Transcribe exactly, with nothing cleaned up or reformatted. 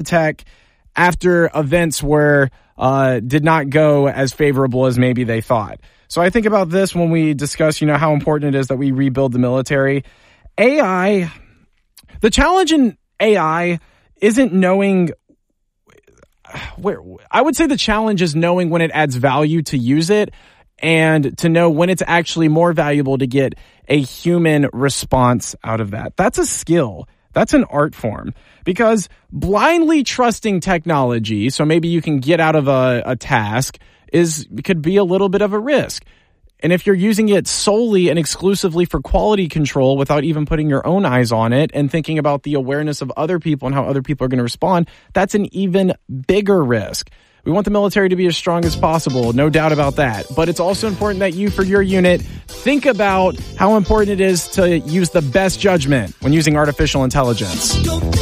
tech after events were uh, did not go as favorable as maybe they thought. So I think about this when we discuss, you know, how important it is that we rebuild the military. A I, the challenge in A I isn't knowing where, I would say the challenge is knowing when it adds value to use it and to know when it's actually more valuable to get a human response out of that. That's a skill. That's an art form, because blindly trusting technology, so maybe you can get out of a, a task, is could be a little bit of a risk. And if you're using it solely and exclusively for quality control without even putting your own eyes on it and thinking about the awareness of other people and how other people are going to respond, that's an even bigger risk. We want the military to be as strong as possible, no doubt about that. But it's also important that you, for your unit, think about how important it is to use the best judgment when using artificial intelligence.